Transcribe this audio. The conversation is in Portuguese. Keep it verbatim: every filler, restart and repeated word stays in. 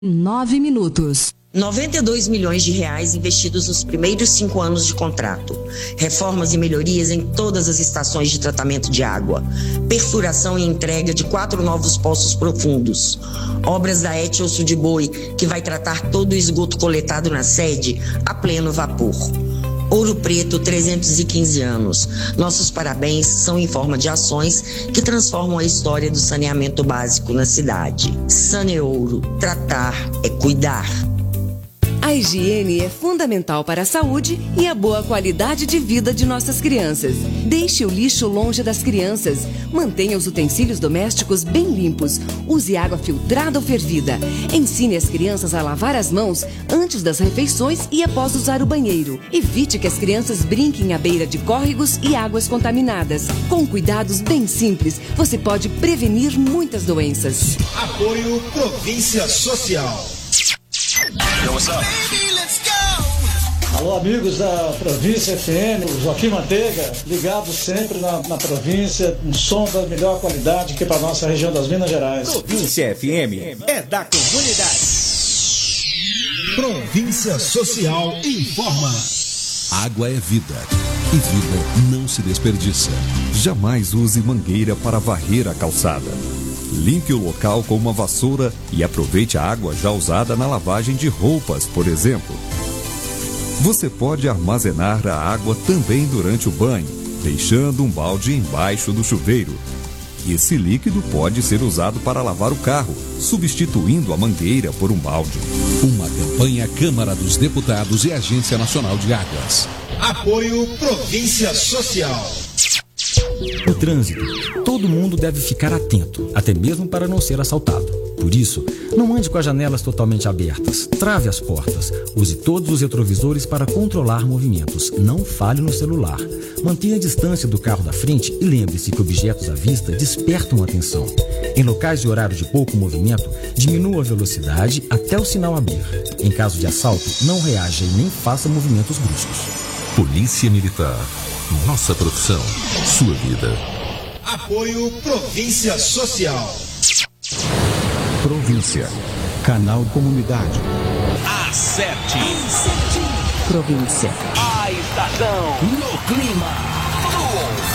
Nove minutos. noventa e dois milhões de reais investidos nos primeiros cinco anos de contrato. Reformas e melhorias em todas as estações de tratamento de água. Perfuração e entrega de quatro novos poços profundos. Obras da Etios Sul de Boi, que vai tratar todo o esgoto coletado na sede a pleno vapor. Ouro Preto, trezentos e quinze anos. Nossos parabéns são em forma de ações que transformam a história do saneamento básico na cidade. Saneouro, tratar é cuidar. A higiene é fundamental para a saúde e a boa qualidade de vida de nossas crianças. Deixe o lixo longe das crianças. Mantenha os utensílios domésticos bem limpos. Use água filtrada ou fervida. Ensine as crianças a lavar as mãos antes das refeições e após usar o banheiro. Evite que as crianças brinquem à beira de córregos e águas contaminadas. Com cuidados bem simples, você pode prevenir muitas doenças. Apoio Província Social. Yo, what's up? Baby, let's go. Alô, amigos da Província F M, Joaquim Manteiga, ligado sempre na, na província, um som da melhor qualidade aqui para nossa região das Minas Gerais. Província F M é da comunidade. Província Social informa. Água é vida e vida não se desperdiça. Jamais use mangueira para varrer a calçada. Limpe o local com uma vassoura e aproveite a água já usada na lavagem de roupas, por exemplo. Você pode armazenar a água também durante o banho, deixando um balde embaixo do chuveiro. Esse líquido pode ser usado para lavar o carro, substituindo a mangueira por um balde. Uma campanha Câmara dos Deputados e Agência Nacional de Águas. Apoio Província Social. No trânsito, todo mundo deve ficar atento, até mesmo para não ser assaltado. Por isso, não ande com as janelas totalmente abertas, trave as portas, use todos os retrovisores para controlar movimentos, não fale no celular. Mantenha a distância do carro da frente e lembre-se que objetos à vista despertam atenção. Em locais de horário de pouco movimento, diminua a velocidade até o sinal abrir. Em caso de assalto, não reaja e nem faça movimentos bruscos. Polícia Militar. Nossa profissão, sua vida. Apoio Província Social. Província. Canal Comunidade. Acerte. Província. A estação no clima.